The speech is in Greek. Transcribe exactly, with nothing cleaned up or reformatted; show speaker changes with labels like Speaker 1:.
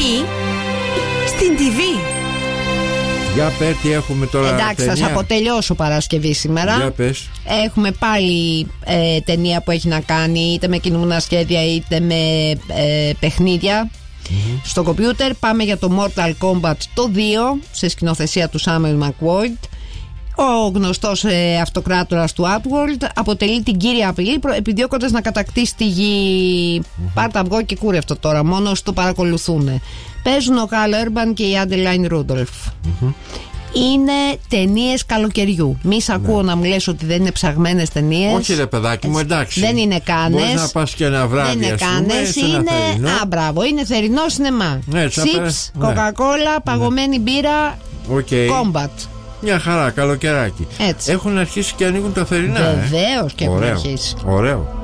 Speaker 1: Τι? Στην τι βι.
Speaker 2: Για πες τι έχουμε τώρα.
Speaker 1: Εντάξει, θα σας αποτελειώσω Παρασκευή σήμερα.
Speaker 2: Για πες.
Speaker 1: Έχουμε πάλι ε, ταινία που έχει να κάνει είτε με κινούμενα σχέδια είτε με ε, παιχνίδια mm-hmm. στο κομπιούτερ. Πάμε για το Mortal Kombat το δύο σε σκηνοθεσία του Samuel McQuoid. Ο γνωστός ε, αυτοκράτορας του Outworld αποτελεί την κύρια απειλή επιδιώκοντας να κατακτήσει τη γη. Mm-hmm. Πάρτα αυγό και κούρευτο τώρα, μόνο όσοι το παρακολουθούν. Παίζουν ο Καρλ Urban και η Adeline Rudolph. Mm-hmm. Είναι ταινίες καλοκαιριού. Μη σ' ακούω ναι. να μου λες ότι δεν είναι ψαγμένες ταινίες.
Speaker 2: Όχι ρε παιδάκι μου, εντάξει.
Speaker 1: Δεν είναι κάνες.
Speaker 2: Μπορείς να πας και ένα βράδυ.
Speaker 1: Δεν είναι κάνες, είναι. Α, μπράβο, είναι θερινό σινεμά. Chips, κοκακόλα, παγωμένη ναι. μπύρα,
Speaker 2: okay.
Speaker 1: Combat.
Speaker 2: Μια χαρά, καλοκαιράκι.
Speaker 1: Έτσι.
Speaker 2: Έχουν αρχίσει και ανοίγουν τα θερινά.
Speaker 1: Βεβαίως
Speaker 2: ε.
Speaker 1: και έχουν αρχίσει.
Speaker 2: Ωραίο.